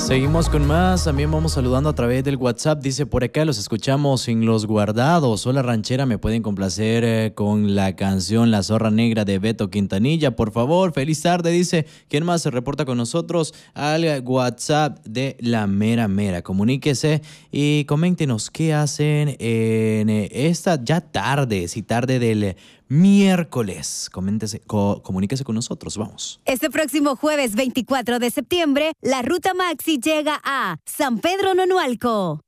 Seguimos con más, también vamos saludando a través del WhatsApp, dice por acá, los escuchamos en Los Guardados. Hola ranchera, me pueden complacer con la canción La Zorra Negra de Beto Quintanilla, por favor, feliz tarde, dice. ¿Quién más se reporta con nosotros? Al WhatsApp de La Mera Mera, comuníquese y coméntenos qué hacen en esta ya tarde, si tarde del miércoles. Comuníquese con nosotros, vamos. Este próximo jueves 24 de septiembre, la Ruta Maxi llega a San Pedro Nonualco.